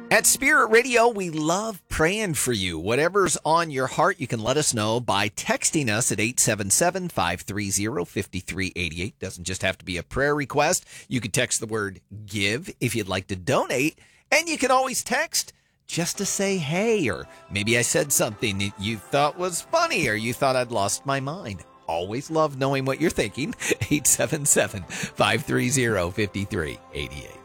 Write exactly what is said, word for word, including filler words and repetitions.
At Spirit Radio, we love praying for you. Whatever's on your heart, you can let us know by texting us at eight seven seven, five three zero, five three eight eight. Doesn't just have to be a prayer request. You can text the word GIVE if you'd like to donate. And you can always text just to say hey, or maybe I said something that you thought was funny or you thought I'd lost my mind. Always love knowing what you're thinking. eight seven seven, five three zero, five three eight eight.